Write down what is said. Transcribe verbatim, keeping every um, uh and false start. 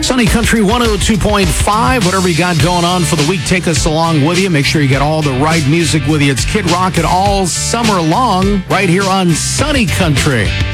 Sunny Country one oh two point five. Whatever you got going on for the week, take us along with you. Make sure you get all the right music with you. It's Kid Rock all summer long right here on Sunny Country.